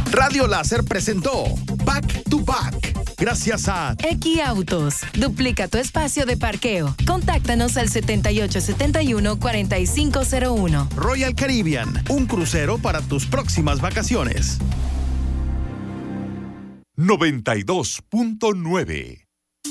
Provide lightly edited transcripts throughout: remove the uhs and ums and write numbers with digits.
Radio Láser presentó Back to Back. Gracias a Equiautos. Duplica tu espacio de parqueo. Contáctanos al 7871-4501. Royal Caribbean, un crucero para tus próximas vacaciones. 92.9.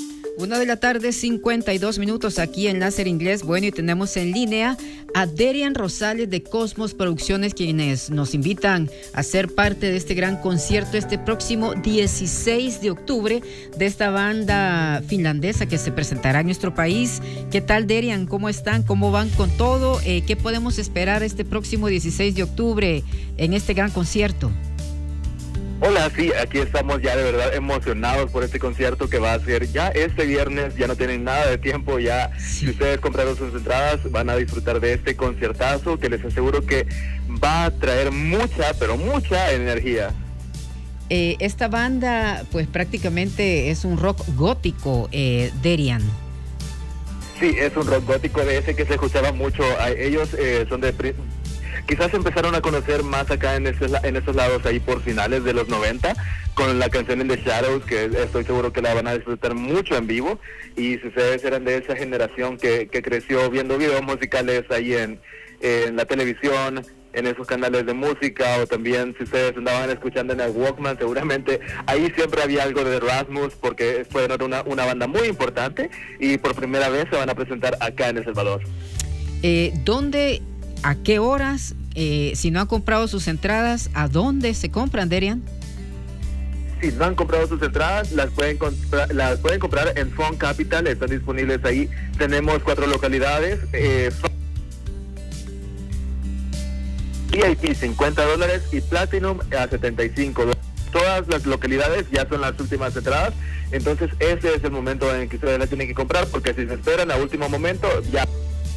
1:52 p.m. aquí en Láser Inglés. Bueno, y tenemos en línea a Derian Rosales de Cosmos Producciones, quienes nos invitan a ser parte de este gran concierto este próximo 16 de octubre de esta banda finlandesa que se presentará en nuestro país. ¿Qué tal, Derian? ¿Cómo están? ¿Cómo van con todo? ¿Qué podemos esperar este próximo 16 de octubre en este gran concierto? Hola, sí, aquí estamos ya de verdad emocionados por este concierto que va a ser ya este viernes. Ya no tienen nada de tiempo, ya sí. Si ustedes compraron sus entradas van a disfrutar de este conciertazo que les aseguro que va a traer mucha, pero mucha energía. Esta banda pues prácticamente es un rock gótico, Derian. Sí, es un rock gótico de ese que se escuchaba mucho. Ellos son de... Quizás empezaron a conocer más acá en esos lados ahí por finales de los 90 con la canción In the Shadows, que estoy seguro que la van a disfrutar mucho en vivo. Y si ustedes eran de esa generación que creció viendo videos musicales ahí en la televisión, en esos canales de música, o también si ustedes andaban escuchando en el Walkman, seguramente ahí siempre había algo de Rasmus, porque fueron una banda muy importante y por primera vez se van a presentar acá en El Salvador. ¿Dónde... ¿A qué horas? Si no han comprado sus entradas, ¿a dónde se compran, Derian? Si no han comprado sus entradas, las pueden comprar en Fun Capital, están disponibles ahí. Tenemos 4 localidades. VIP $50 y Platinum a $75. Todas las localidades ya son las últimas entradas, entonces ese es el momento en que ustedes las tienen que comprar, porque si se esperan a último momento, ya...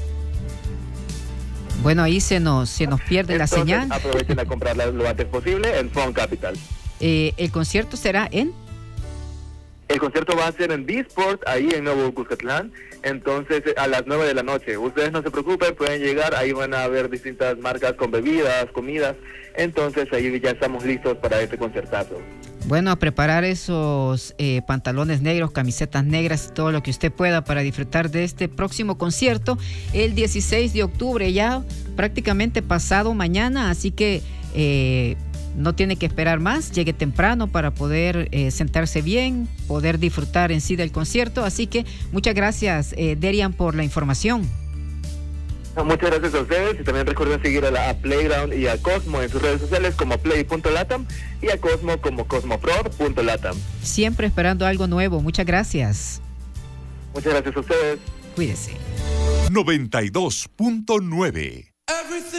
Bueno, ahí se nos pierde la señal. Aprovechen a comprarla lo antes posible en Fun Capital. ¿El concierto será en? El concierto va a ser en B-Sport, ahí en Nuevo Cuscatlán, entonces a las 9 de la noche. Ustedes no se preocupen, pueden llegar, ahí van a ver distintas marcas con bebidas, comidas, entonces ahí ya estamos listos para este concertazo. Bueno, a preparar esos pantalones negros, camisetas negras, todo lo que usted pueda para disfrutar de este próximo concierto el 16 de octubre, ya prácticamente pasado mañana, así que no tiene que esperar más, llegue temprano para poder sentarse bien, poder disfrutar en sí del concierto, así que muchas gracias, Derian, por la información. Muchas gracias a ustedes y también recuerden seguir a Playground y a Cosmo en sus redes sociales como play.latam y a Cosmo como cosmoprod.latam. Siempre esperando algo nuevo. Muchas gracias. Muchas gracias a ustedes. Cuídese. 92.9